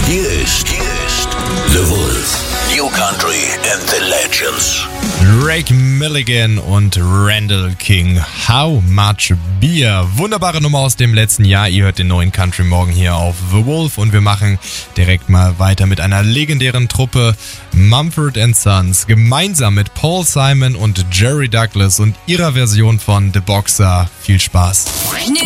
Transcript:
Hier ist The Wolf. New Country and the Legends. Drake Milligan und Randall King. How Much Beer. Wunderbare Nummer aus dem letzten Jahr. Ihr hört den neuen Country Morgen hier auf The Wolf und wir machen direkt mal weiter mit einer legendären Truppe, Mumford & Sons, gemeinsam mit Paul Simon und Jerry Douglas und ihrer Version von The Boxer. Viel Spaß. New